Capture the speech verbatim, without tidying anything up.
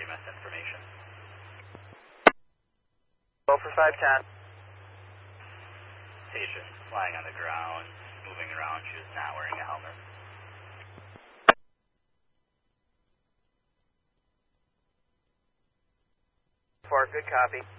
E M S information. Go for five ten. Patient lying on the ground, moving around. She was not wearing a helmet. Four, good copy.